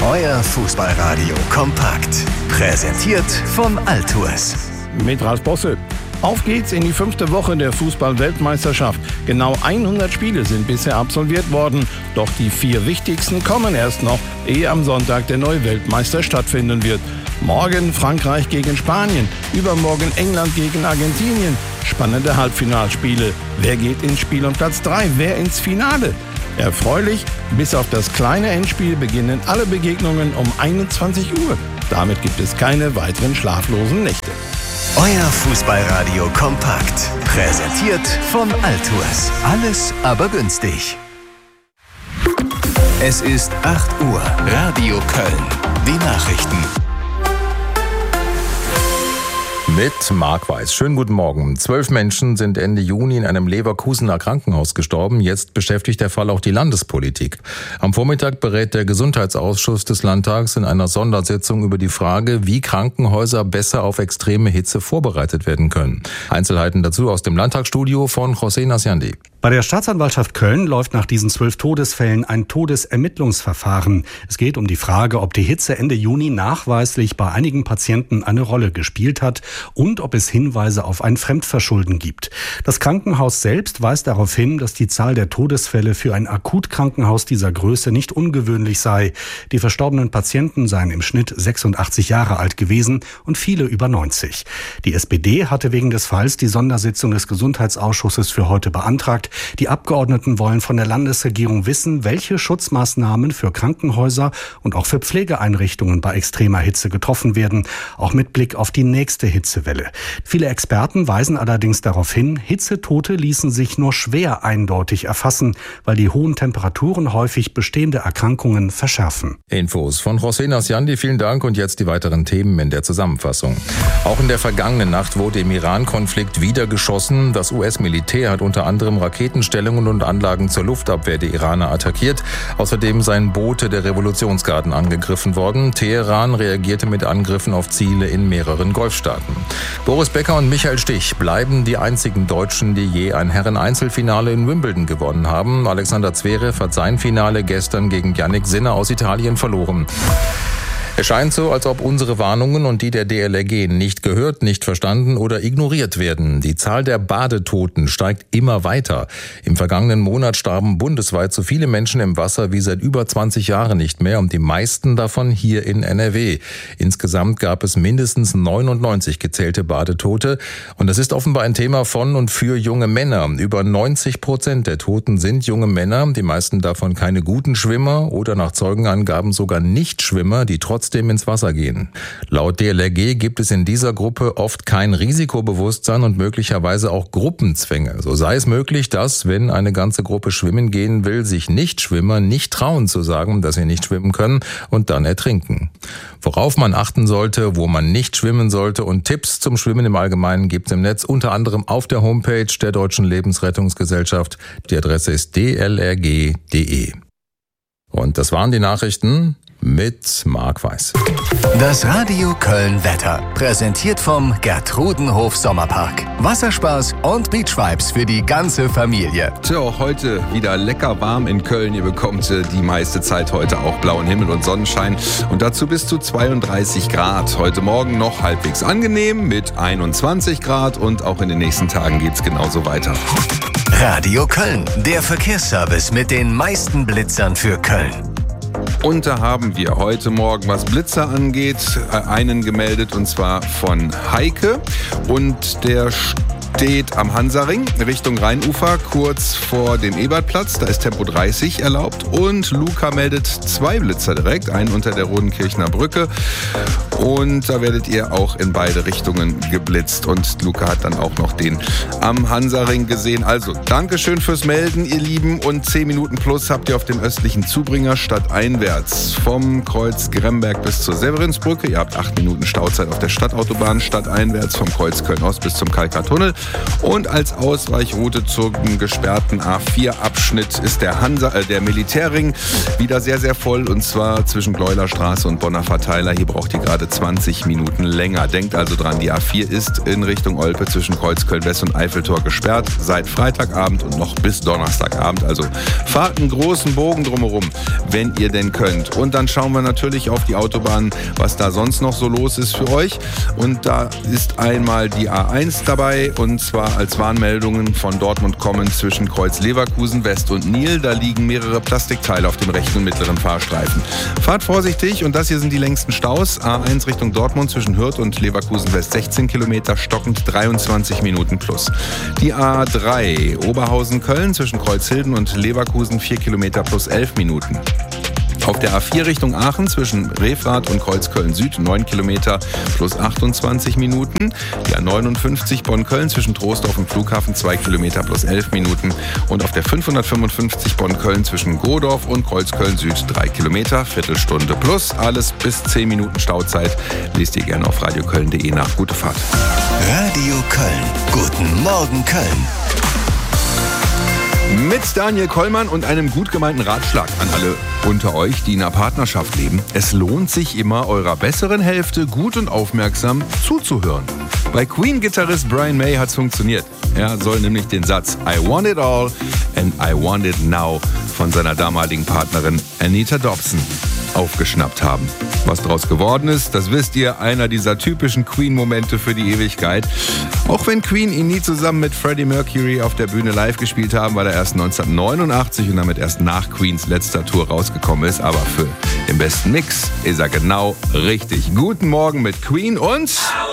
Euer Fußballradio kompakt. Präsentiert von Altours. Mit Ralf Bosse. Auf geht's in die 5. Woche der Fußball-Weltmeisterschaft. Genau 100 Spiele sind bisher absolviert worden. Doch die 4 wichtigsten kommen erst noch, ehe am Sonntag der neue Weltmeister stattfinden wird. Morgen Frankreich gegen Spanien, übermorgen England gegen Argentinien. Spannende Halbfinalspiele. Wer geht ins Spiel um Platz 3? Wer ins Finale? Erfreulich, bis auf das kleine Endspiel beginnen alle Begegnungen um 21 Uhr. Damit gibt es keine weiteren schlaflosen Nächte. Euer Fußballradio kompakt. Präsentiert von Altours. Alles aber günstig. Es ist 8 Uhr. Radio Köln. Die Nachrichten. Mit Marc Weiß. Schönen guten Morgen. 12 Menschen sind Ende Juni in einem Leverkusener Krankenhaus gestorben. Jetzt beschäftigt der Fall auch die Landespolitik. Am Vormittag berät der Gesundheitsausschuss des Landtags in einer Sondersitzung über die Frage, wie Krankenhäuser besser auf extreme Hitze vorbereitet werden können. Einzelheiten dazu aus dem Landtagsstudio von José Nasciandi. Bei der Staatsanwaltschaft Köln läuft nach diesen 12 Todesfällen ein Todesermittlungsverfahren. Es geht um die Frage, ob die Hitze Ende Juni nachweislich bei einigen Patienten eine Rolle gespielt hat und ob es Hinweise auf ein Fremdverschulden gibt. Das Krankenhaus selbst weist darauf hin, dass die Zahl der Todesfälle für ein Akutkrankenhaus dieser Größe nicht ungewöhnlich sei. Die verstorbenen Patienten seien im Schnitt 86 Jahre alt gewesen und viele über 90. Die SPD hatte wegen des Falls die Sondersitzung des Gesundheitsausschusses für heute beantragt. Die Abgeordneten wollen von der Landesregierung wissen, welche Schutzmaßnahmen für Krankenhäuser und auch für Pflegeeinrichtungen bei extremer Hitze getroffen werden, auch mit Blick auf die nächste Hitzewelle. Viele Experten weisen allerdings darauf hin, Hitzetote ließen sich nur schwer eindeutig erfassen, weil die hohen Temperaturen häufig bestehende Erkrankungen verschärfen. Infos von José Nasciandi, vielen Dank, und jetzt die weiteren Themen in der Zusammenfassung. Auch in der vergangenen Nacht wurde im Iran-Konflikt wieder geschossen. Das US-Militär hat unter anderem Raketenstellungen und Anlagen zur Luftabwehr der Iraner attackiert. Außerdem seien Boote der Revolutionsgarden angegriffen worden. Teheran reagierte mit Angriffen auf Ziele in mehreren Golfstaaten. Boris Becker und Michael Stich bleiben die einzigen Deutschen, die je ein Herren-Einzelfinale in Wimbledon gewonnen haben. Alexander Zverev hat sein Finale gestern gegen Jannik Sinner aus Italien verloren. Es scheint so, als ob unsere Warnungen und die der DLRG nicht gehört, nicht verstanden oder ignoriert werden. Die Zahl der Badetoten steigt immer weiter. Im vergangenen Monat starben bundesweit so viele Menschen im Wasser wie seit über 20 Jahren nicht mehr und die meisten davon hier in NRW. Insgesamt gab es mindestens 99 gezählte Badetote und das ist offenbar ein Thema von und für junge Männer. Über 90% der Toten sind junge Männer, die meisten davon keine guten Schwimmer oder nach Zeugenangaben sogar Nichtschwimmer, die trotzdem ins Wasser gehen. Laut DLRG gibt es in dieser Gruppe oft kein Risikobewusstsein und möglicherweise auch Gruppenzwänge. So sei es möglich, dass, wenn eine ganze Gruppe schwimmen gehen will, sich Nichtschwimmer nicht trauen zu sagen, dass sie nicht schwimmen können und dann ertrinken. Worauf man achten sollte, wo man nicht schwimmen sollte und Tipps zum Schwimmen im Allgemeinen gibt es im Netz, unter anderem auf der Homepage der Deutschen Lebensrettungsgesellschaft. Die Adresse ist dlrg.de. Und das waren die Nachrichten mit Marc Weiß. Das Radio Köln Wetter. Präsentiert vom Gertrudenhof Sommerpark. Wasserspaß und Beachvibes für die ganze Familie. Tja, auch heute wieder lecker warm in Köln. Ihr bekommt die meiste Zeit heute auch blauen Himmel und Sonnenschein. Und dazu bis zu 32 Grad. Heute Morgen noch halbwegs angenehm mit 21 Grad. Und auch in den nächsten Tagen geht's genauso weiter. Radio Köln. Der Verkehrsservice mit den meisten Blitzern für Köln. Und da haben wir heute Morgen, was Blitzer angeht, einen gemeldet, und zwar von Heike. Und der steht am Hansaring Richtung Rheinufer, kurz vor dem Ebertplatz. Da ist Tempo 30 erlaubt. Und Luca meldet 2 Blitzer direkt, einen unter der Rodenkirchner Brücke. Und da werdet ihr auch in beide Richtungen geblitzt. Und Luca hat dann auch noch den am Hansaring gesehen. Also, Dankeschön fürs Melden, ihr Lieben. Und 10 Minuten plus habt ihr auf dem östlichen Zubringer stadteinwärts vom Kreuz Gremberg bis zur Severinsbrücke. Ihr habt 8 Minuten Stauzeit auf der Stadtautobahn stadteinwärts vom Kreuz Köln-Ost bis zum Kalkar-Tunnel. Und als Ausweichroute zum gesperrten A4-Abschnitt ist der Militärring wieder sehr, sehr voll, und zwar zwischen Gleulerstraße und Bonner Verteiler. Hier braucht ihr gerade 20 Minuten länger. Denkt also dran, die A4 ist in Richtung Olpe zwischen Kreuzköln-West und Eiffeltor gesperrt seit Freitagabend und noch bis Donnerstagabend. Also fahrt einen großen Bogen drumherum, wenn ihr denn könnt. Und dann schauen wir natürlich auf die Autobahn, was da sonst noch so los ist für euch. Und da ist einmal die A1 dabei, und zwar als Warnmeldungen von Dortmund kommen zwischen Kreuz Leverkusen West und Nil. Da liegen mehrere Plastikteile auf dem rechten und mittleren Fahrstreifen. Fahrt vorsichtig, und das hier sind die längsten Staus. A1 Richtung Dortmund zwischen Hürth und Leverkusen West 16 Kilometer, stockend 23 Minuten plus. Die A3 Oberhausen-Köln zwischen Kreuzhilden und Leverkusen 4 Kilometer plus 11 Minuten. Auf der A4 Richtung Aachen zwischen Refrath und Kreuzköln Süd 9 Kilometer plus 28 Minuten. Die A59 Bonn-Köln zwischen Troisdorf und Flughafen 2 Kilometer plus 11 Minuten. Und auf der 555 Bonn-Köln zwischen Godorf und Kreuzköln Süd 3 Kilometer, Viertelstunde plus. Alles bis 10 Minuten Stauzeit. Lest ihr gerne auf radioköln.de nach. Gute Fahrt. Radio Köln. Guten Morgen Köln. Mit Daniel Kollmann und einem gut gemeinten Ratschlag an alle unter euch, die in einer Partnerschaft leben. Es lohnt sich immer, eurer besseren Hälfte gut und aufmerksam zuzuhören. Bei Queen-Gitarrist Brian May hat's funktioniert. Er soll nämlich den Satz I want it all and I want it now von seiner damaligen Partnerin Anita Dobson aufgeschnappt haben. Was draus geworden ist, das wisst ihr, einer dieser typischen Queen-Momente für die Ewigkeit. Auch wenn Queen ihn nie zusammen mit Freddie Mercury auf der Bühne live gespielt haben, weil er erst 1989 und damit erst nach Queens letzter Tour rausgekommen ist. Aber für den besten Mix ist er genau richtig. Guten Morgen mit Queen und...